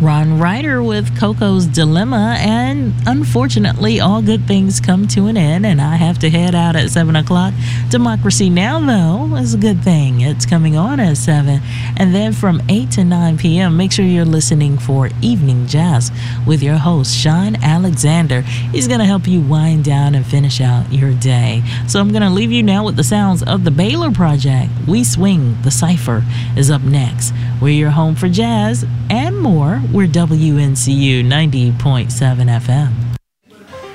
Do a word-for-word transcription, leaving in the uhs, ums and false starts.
Ron Ryder with Coco's Dilemma, and unfortunately, all good things come to an end, and I have to head out at seven o'clock. Democracy Now!, though, is a good thing. It's coming on at seven, and then from eight to nine p.m., make sure you're listening for Evening Jazz with your host, Sean Alexander. He's going to help you wind down and finish out your day. So I'm going to leave you now with the sounds of the Baylor Project. We Swing, the Cypher is up next. We're your home for jazz and more. We're W N C U ninety point seven F M.